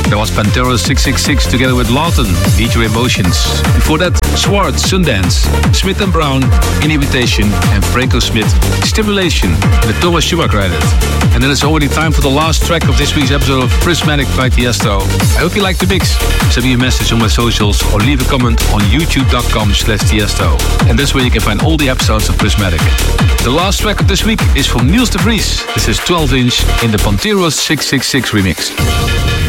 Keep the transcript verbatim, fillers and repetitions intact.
There was Pantera six six six together with Lawton, Need Your Emotions. Before that, Swart, Sundance, Smith and Brown, Inhibition, and Franco Smith, Stimulation, the Thomas Schumacher edit. And then it's already time for the last track of this week's episode of Prismatic by Tiesto. I hope you like the mix. Send me a message on my socials or leave a comment on youtube.com slash Tiesto. And that's where you can find all the episodes of Prismatic. The last track of this week is from Niels de Vries. This is twelve inch in the Pantera six six six remix.